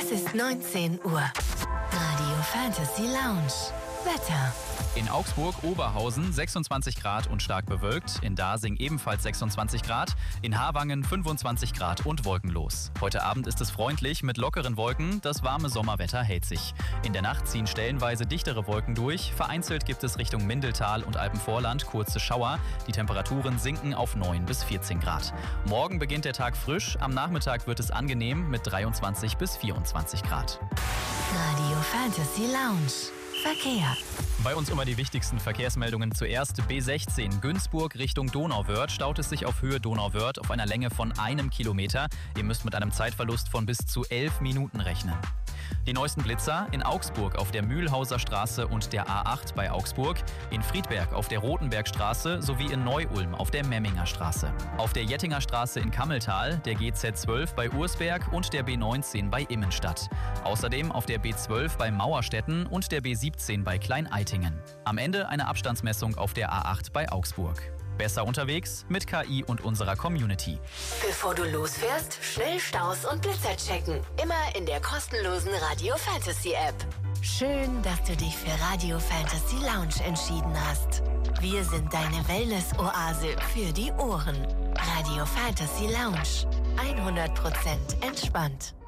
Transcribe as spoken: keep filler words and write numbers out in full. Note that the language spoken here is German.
Es ist neunzehn Uhr. Radio Fantasy Lounge. Wetter. In Augsburg-Oberhausen sechsundzwanzig Grad und stark bewölkt, in Dasing ebenfalls sechsundzwanzig Grad, in Havangen fünfundzwanzig Grad und wolkenlos. Heute Abend ist es freundlich mit lockeren Wolken, das warme Sommerwetter hält sich. In der Nacht ziehen stellenweise dichtere Wolken durch, vereinzelt gibt es Richtung Mindeltal und Alpenvorland kurze Schauer, die Temperaturen sinken auf neun bis vierzehn Grad. Morgen beginnt der Tag frisch, am Nachmittag wird es angenehm mit dreiundzwanzig bis vierundzwanzig Grad. Radio Fantasy Lounge. Verkehr. Bei uns immer die wichtigsten Verkehrsmeldungen. Zuerst B sechzehn Günzburg Richtung Donauwörth staut es sich auf Höhe Donauwörth auf einer Länge von einem Kilometer. Ihr müsst mit einem Zeitverlust von bis zu elf Minuten rechnen. Die neuesten Blitzer in Augsburg auf der Mühlhauser Straße und der A acht bei Augsburg, in Friedberg auf der Rotenbergstraße sowie in Neu-Ulm auf der Memminger Straße. Auf der Jettinger Straße in Kammeltal, der G Z zwölf bei Ursberg und der B neunzehn bei Immenstadt. Außerdem auf der B zwölf bei Mauerstetten und der B siebzehn bei Klein-Eitingen. Am Ende eine Abstandsmessung auf der A acht bei Augsburg. Besser unterwegs mit K I und unserer Community. Bevor du losfährst, schnell Staus und Blitzer checken. Immer in der kostenlosen Radio Fantasy App. Schön, dass du dich für Radio Fantasy Lounge entschieden hast. Wir sind deine Wellness-Oase für die Ohren. Radio Fantasy Lounge. hundert Prozent entspannt.